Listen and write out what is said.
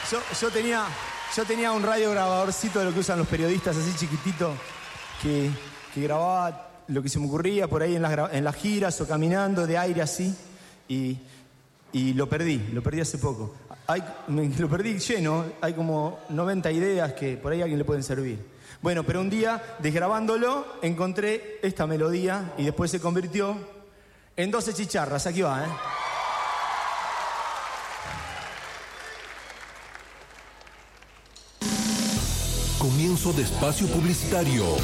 Yo tenía un radiograbadorcito de lo que usan los periodistas, así chiquitito, que grababa lo que se me ocurría por ahí en las giras o caminando de aire así, y lo perdí hace poco. Lo perdí lleno, hay como 90 ideas que por ahí a alguien le pueden servir. Bueno, pero un día, desgrabándolo, encontré esta melodía y después se convirtió en 12 chicharras. Aquí va, ¿eh? Comienzo de espacio publicitario.